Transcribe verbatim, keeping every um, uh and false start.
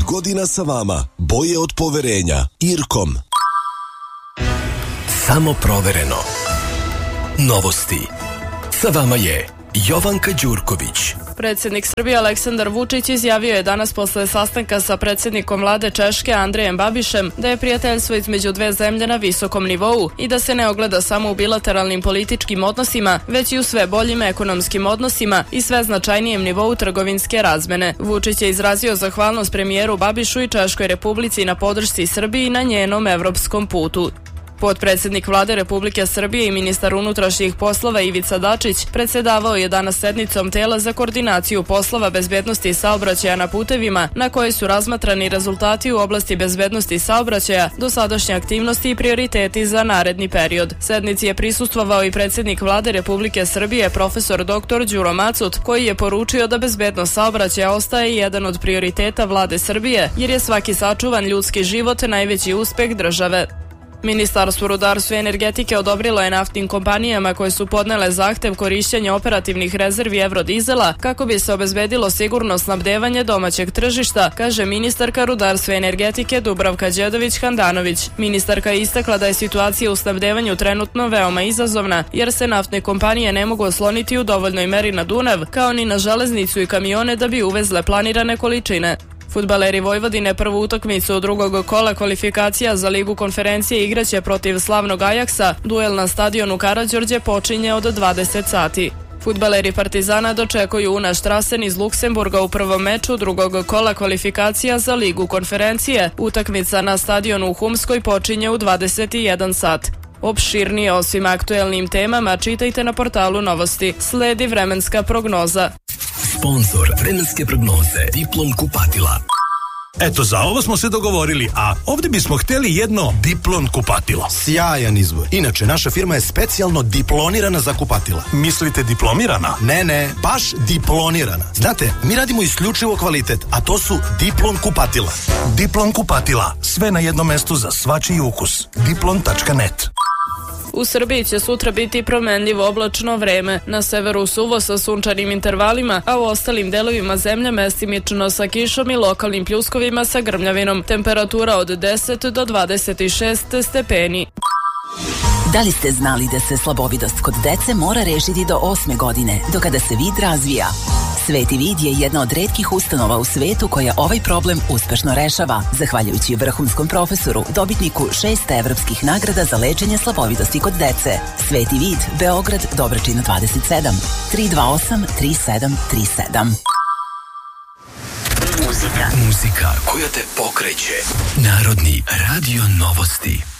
godina sa vama. Boje od poverenja. Irkom. Samo provereno. Novosti. Sa vama je Jovanka Đurković. Predsjednik Srbije Aleksandar Vučić izjavio je danas posle sastanka sa predsjednikom vlade Češke Andrejem Babišem da je prijateljstvo između dve zemlje na visokom nivou i da se ne ogleda samo u bilateralnim političkim odnosima, već i u sve boljim ekonomskim odnosima i sve značajnijem nivou trgovinske razmene. Vučić je izrazio zahvalnost premijeru Babišu i Češkoj Republici na podršci Srbiji na njenom evropskom putu. Potpredsjednik vlade Republike Srbije i ministar unutrašnjih poslova Ivica Dačić predsedavao je danas sednicom tela za koordinaciju poslova bezbednosti i saobraćaja na putevima, na kojoj su razmatrani rezultati u oblasti bezbednosti saobraćaja, dosadašnje aktivnosti i prioriteti za naredni period. Sednici je prisustvovao i predsjednik vlade Republike Srbije profesor doktor Đuro Macut, koji je poručio da bezbednost saobraćaja ostaje jedan od prioriteta vlade Srbije, jer je svaki sačuvan ljudski život najveći uspeh države. Ministarstvo rudarstva i energetike odobrilo je naftnim kompanijama koje su podnele zahtev korišćenja operativnih rezervi evrodizela kako bi se obezbedilo sigurno snabdevanje domaćeg tržišta, kaže ministarka rudarstva i energetike Dubravka Đedović-Handanović. Ministarka je istakla da je situacija u snabdevanju trenutno veoma izazovna, jer se naftne kompanije ne mogu osloniti u dovoljnoj meri na Dunav, kao ni na železnicu i kamione da bi uvezle planirane količine. Fudbaleri Vojvodine prvu utakmicu drugog kola kvalifikacija za Ligu konferencije igraće protiv slavnog Ajaksa. Duel na stadionu Karađorđe počinje od dvadeset sati. Fudbaleri Partizana dočekuju Una Štrasen iz Luksemburga u prvom meču drugog kola kvalifikacija za Ligu konferencije. Utakmica na stadionu u Humskoj počinje u dvadeset jedan sat. Opširnije o svim aktuelnim temama čitajte na portalu Novosti. Sledi vremenska prognoza. Sponzor vremenske prognoze Diplom kupatila. Eto, za ovo smo se dogovorili, a ovdje bismo htjeli jedno Diplon kupatilo. Sjajan izbor. Inače, naša firma je specijalno diplonirana za kupatila. Mislite diplomirana? Ne, ne, baš diplonirana. Znate, mi radimo isključivo kvalitet, a to su Diplon kupatila. Diplon kupatila. Sve na jednom mestu za svačiji ukus. diplon tačka net. U Srbiji će sutra biti promenljivo oblačno vreme. Na severu suvo sa sunčanim intervalima, a u ostalim delovima zemlje mestimično sa kišom i lokalnim pljuskovima sa grmljavinom. Temperatura od deset do dvadeset šest stepeni. Da li ste znali da se slabovidost kod dece mora rešiti do osme godine, do kada se vid razvija? Sveti vid je jedna od retkih ustanova u svetu koja ovaj problem uspešno rešava, zahvaljujući vrhunskom profesoru, dobitniku šest evropskih nagrada za lečenje slabovidosti kod dece. Sveti vid, Beograd, Dobračina dvadeset sedam, tri dva osam tri sedam tri sedam. Muzika. Muzika koja te pokreće. Narodni radio Novosti.